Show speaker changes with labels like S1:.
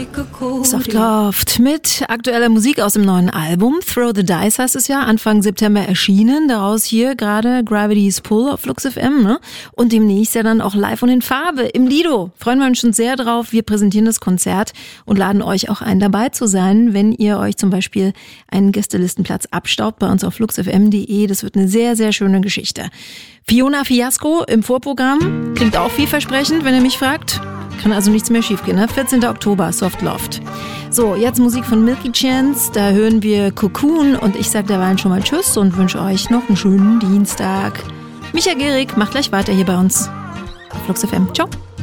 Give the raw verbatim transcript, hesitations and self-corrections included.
S1: Softloft mit aktueller Musik aus dem neuen Album. Throw the Dice heißt es ja, Anfang September erschienen. Daraus hier gerade Gravity's Pull auf Flux F M. Ne? Und demnächst ja dann auch live und in Farbe im Lido. Freuen wir uns schon sehr drauf. Wir präsentieren das Konzert und laden euch auch ein, dabei zu sein, wenn ihr euch zum Beispiel einen Gästelistenplatz abstaubt bei uns auf flux f m punkt de. Das wird eine sehr, sehr schöne Geschichte. Fiona Fiasco im Vorprogramm. Klingt auch vielversprechend, wenn ihr mich fragt. Kann also nichts mehr schiefgehen, ne? vierzehnten Oktober, Softloft. So, jetzt Musik von Milky Chance. Da hören wir Cocoon und ich sag derweil schon mal Tschüss und wünsche euch noch einen schönen Dienstag. Micha Gehrig macht gleich weiter hier bei uns auf Flux F M. Ciao.